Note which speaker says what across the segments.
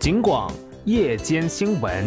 Speaker 1: 警广夜间新闻。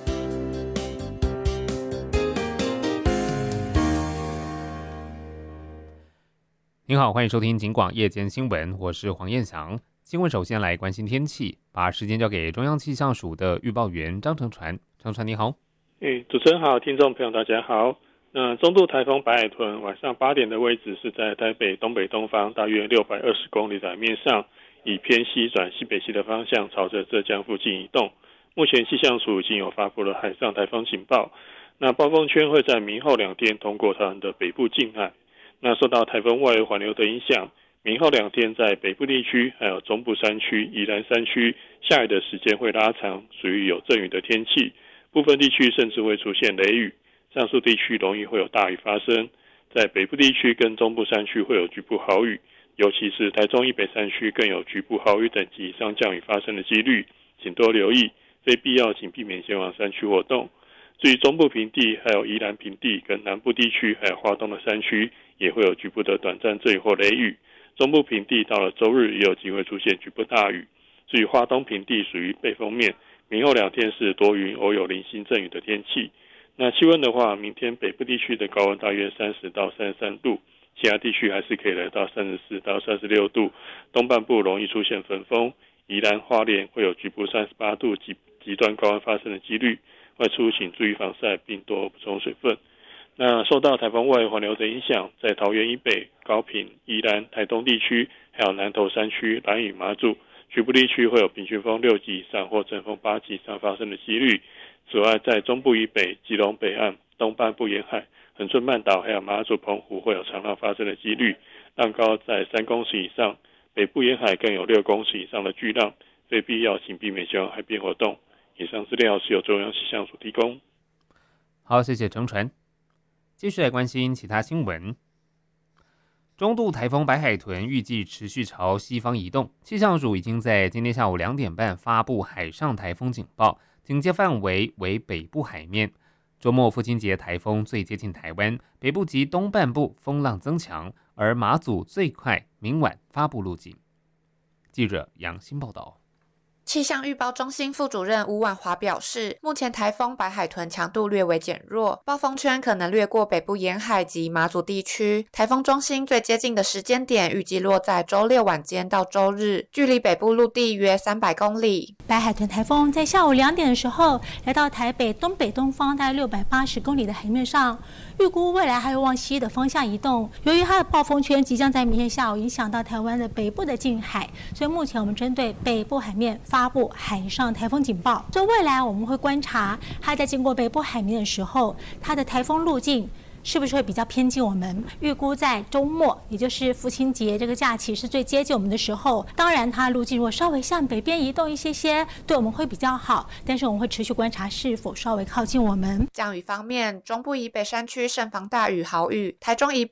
Speaker 1: 您好，欢迎收听警广夜间新闻，我是黄彦翔。新闻首先来关心天气，把时间交给中央气象署的预报员张成传。张传你好。
Speaker 2: 主持人好，听众朋友大家好。那中度台风白海豚晚上8点的位置是在台北东北东方大约620公里的海面上，以偏西转西北西的方向朝着浙江附近移动。目前气象署已经有发布了海上台风警报。那暴风圈会在明后2天通过台湾的北部近海。那受到台风外围环流的影响，明后2天在北部地区还有中部山区、宜兰山区下雨的时间会拉长，属于有阵雨的天气，部分地区甚至会出现雷雨。上述地区容易会有大雨发生，在北部地区跟中部山区会有局部豪雨，尤其是台中以北山区更有局部豪雨等级以上降雨发生的几率，请多留意，非必要请避免前往山区活动。至于中部平地还有宜兰平地跟南部地区还有花东的山区也会有局部的短暂阵雨或雷雨，中部平地到了周日也有机会出现局部大雨。至于花东平地属于背风面，明后2天是多云偶有零星阵雨的天气。那气温的话，明天北部地区的高温大约30到33度，其他地区还是可以来到34到36度，东半部容易出现焚风，宜兰花莲会有局部38度极端高温发生的几率，外出请注意防晒并多补充水分。那受到台风外围环流的影响，在桃园以北、高屏、宜兰、台东地区还有南投山区、兰屿、马祖局部地区会有平均风6级以上或阵风8级以上发生的几率。此外，在中部以北、基隆北岸、东半部沿海、恒春半岛还有马祖、澎湖会有长浪发生的几率，浪高在3公尺以上，北部沿海更有6公尺以上的巨浪，非必要请避免前往海边活动。以上资料是由中央气象署提供。
Speaker 1: 好，谢谢程传。继续来关心其他新闻。中度台风白海豚预计持续朝西方移动，气象署已经在今天下午2点半发布海上台风警报，警戒范围为北部海面。周末父亲节台风最接近台湾，北部及东半部风浪增强，而马祖最快明晚发布路径。记者杨欣报道。
Speaker 3: 气象预报中心副主任吴婉华表示，目前台风白海豚强度略为减弱，暴风圈可能掠过北部沿海及马祖地区。台风中心最接近的时间点预计落在周六晚间到周日，距离北部陆地约300公里。
Speaker 4: 白海豚台风在下午2点的时候来到台北东北东方大概680公里的海面上，预估未来还会往西的方向移动。由于它的暴风圈即将在明天下午影响到台湾的北部的近海，所以目前我们针对北部海面发布海上台风警报。所以未来我们会观察它在经过北部海面的时候，它的台风路径是不是会比较偏近我们。预估在周末，也就是父亲节这个假期是最接近我们的时候，当然它的路径如果稍微向北边移动一些，对我们会比较好，但是我们会持续观察是否稍微靠近我们。
Speaker 3: 降雨方面，中部以北山区慎防大雨豪雨，台中以